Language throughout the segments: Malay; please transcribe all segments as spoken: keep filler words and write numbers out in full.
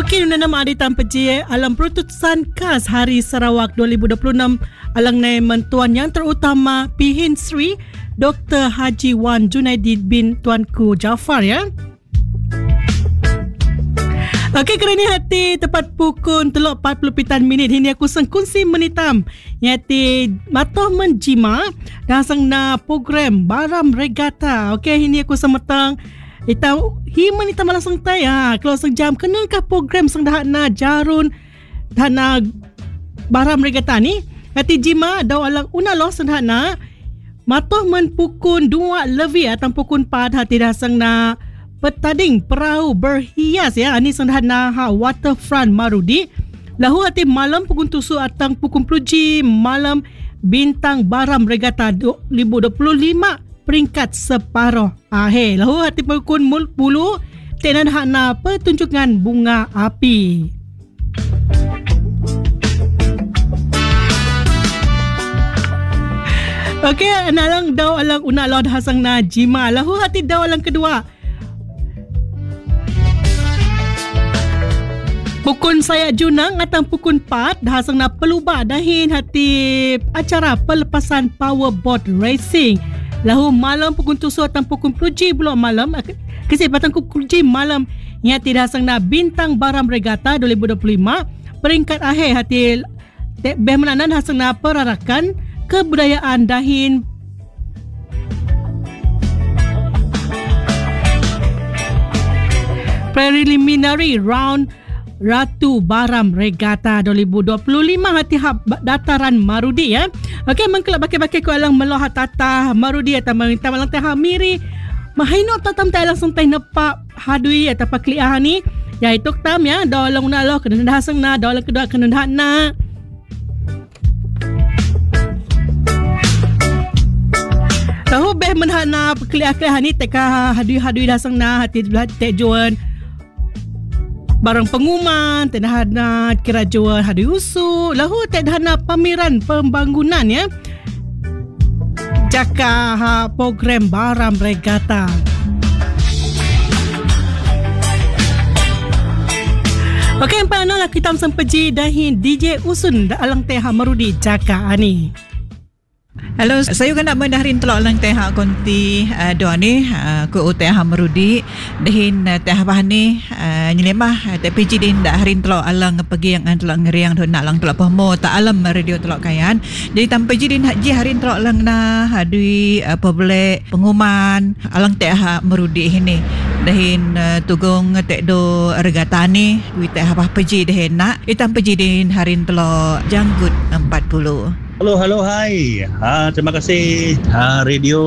Okey, nuna nama adi tanpa je alam perutusan khas Hari Sarawak dua ribu dua puluh enam alang nai mentuan yang terutama Pihin Sri Doktor Haji Wan Junaidi bin Tuanku Jaafar ya. Okey, kerana hati tepat pukul teluk empat puluh pitan minit ini aku sengkunsi menitam yati matoh menjima dan sang na program Baram Regatta. Okey, ini aku semetang Ita himan ita malasang taya kalau sejam kenakah program sang dah na jarun dah na Baram Regatta ni hati jima daw alang una lo sang dah na matoh men pukul dua lebih atau pukul empat hati dah sang na petading perahu berhias ya ani sang dah na ha waterfront Marudi lahu hati malam pukul tujuh atau pukul sepuluh malam bintang Baram Regatta dua ribu dua puluh lima peringkat separuh akhir. Lalu hati pukul sepuluh tenan hakna pertunjukan bunga api. Okey, analang daw alang una laud hasang na jima. Lalu hati daw alang kedua. Pukul saya junang atau pukul empat hasang na pelubah dahin hati acara pelepasan powerboat racing. Lahu malam pukul tujuh atau pukul sepuluh belum malam kesempatan pukul sepuluh malam yang tidak sang na bintang Baram Regatta dua ribu dua puluh lima peringkat akhir hati behmenanan hasang na perarakan kebudayaan dahin preliminary round Ratu Baram Regatta dua ribu dua puluh lima hati hab dataran Marudi ya. Okey, mengkelak bakal-bakal ko alang meloh tata Marudi atau minta malang teh miri. Mahaino tatam tay langsung tay nepak hadui atau pakliah ni. Ya itu tam ya, dalang na lo kena dasang na, dalang kedua kena dah na. Tahu beh menhana pakliah-pakliah ni teka hadui-hadui dasang na hati tek juan barang pengumuman, tidak ada kira jual hadui usul, lahu tidak ada pameran pembangunan ya. Jaka ha program Baram Regatta. Okey, empat lah kita sempeji dahin D J Usun alang teh Marudi Jaka ani. Hello, saya kan nak mendarin telok lang teh konti uh, doa ni uh, ke teh Marudi dahin uh, teh bah ni uh, nyelemah teh P G din dak harin telok alang pergi yang telok ngeriang do nak lang telok pahmo tak alam radio telok kayan. Jadi tanpa P G din haji harin telok lang na hadui uh, public pengumuman alang teh Marudi ini dahin uh, tugong teh do regatta ni wi teh bah P G dahin nak itam P G din harin telok janggut empat puluh. Halo, halo, hai. Ha, terima kasih. Ha, radio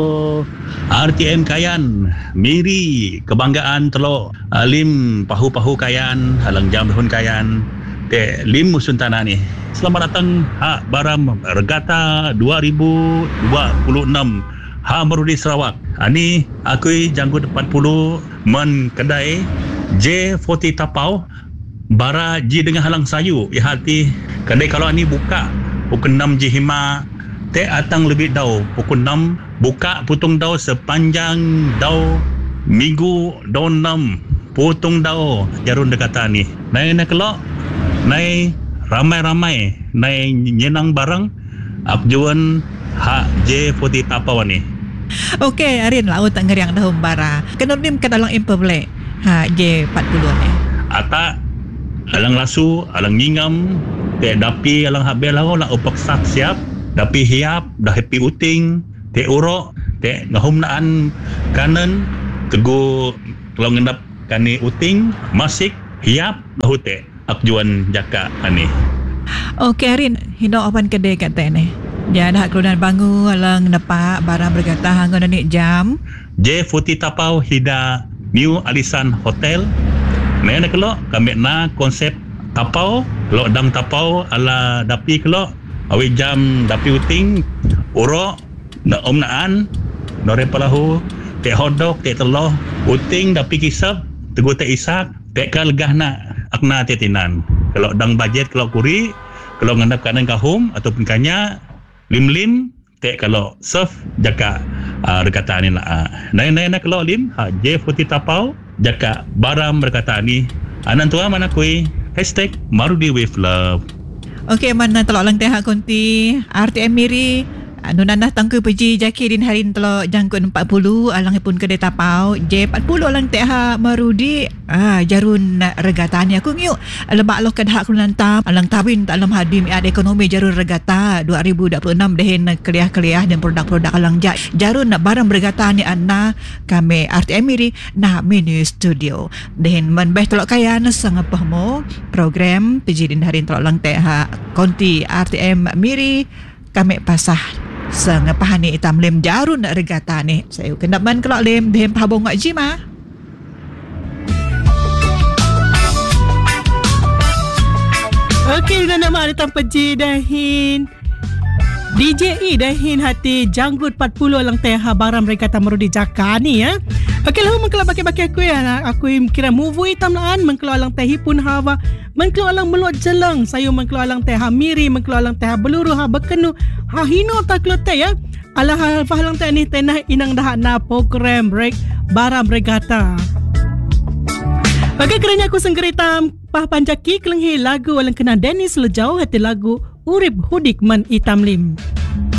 R T M Kayan, Miri, kebanggaan telok Lim Pahu-Pahu Kayan, halang jam dahun Kayan, te Lim Musun Tanah ni. Selamat datang ha Baram Regatta dua ribu dua puluh enam ha Marudi Sarawak. Ani aku janggut empat puluh men kedai J empat puluh Tapau bara Ji dengan halang sayu. Ya hati kedai kalau ni buka pukul enam jihima te atang lebih dau pukul enam buka putung dau sepanjang dau minggu dau enam putung dau jarun dekata ni nai nak kelok nai ramai-ramai nai nyenang barang abjuan hak J empat puluh Tapau ni. Okey, Arin laut tak ngeriang dahum bara kena dim ke dalam impublic ha J empat puluh ni ata alang lasu alang ngingam te dapi alang habel lau nak upak sak siap dapi hiap dah happy uting te urok te ngahum naan kanan teguh kalau ngendap kani uting masik hiap lahu te akjuan jaka ani. Okey Arin hindo apan kedai kat te ni dia dah kelunan bangu alang nepak Baram Regatta hangon ni jam J empat puluh Tapau hida New Alisan Hotel. Nah, nak kelok kami na konsep tapau, kelok dam tapau ala dapi kelok, awi jam dapi uting, urok, na om naan, nore palahu, te hotdog, te telur, uting dapi kisap, teguh te isak, te kalgah na akna te tinan. Kelok dang budget kelok kuri, kelok ngandap kanan kahum ataupun kanya, lim-lim, te kalau serve jaka uh, Regatta ni lah. Uh. Nai nai nak kelok lim, ha J empat puluh Tapau jaka Baram Regatta ni Anan tua mana kui hashtag Marudi with love. Okey, mana telok lang teha konti R T M Miri. Anu nanah tangku peji jaki din harin telok jangkut empat puluh alang pun kedai tapau J empat puluh alang teha Marudi ah jarun regata ni aku ngiuk lebak lo kadhak kulanta alang tawin tak alam hadim ada ekonomi jarun regata dua ribu dua puluh enam dehin keliah-keliah dan produk-produk alang ja, jarun barang regata ni anna kami R T M Miri na mini studio dehin menbeh telok kayan sang pahmo program peji din harin telok lang teha konti R T M Miri kami pasah sang pahani itam lem jarun regata ni saya kena man kelak lem dehem pahabong ngak jima. Okey, nama ada tanpa J dahin D J E dahin hati janggut empat puluh lang teha baram regata Marudi Jaka ni ya. Okey lah mengkelak baki-baki aku ya. Aku kira movie hitam laan mengkelak lang teh pun hawa mengkelak lang meluat jelang sayu mengkelak lang teh Miri mengkelak lang teh beluru ha bekenu ha hino tak teh ya. Alah hafah lang teh ni tenah inang dah na program break baram regata. Okey kerana aku senggeritam pah panjaki kelenghi lagu walang kena Dennis Lejau hati lagu Urip Hudik Man Itam Lim.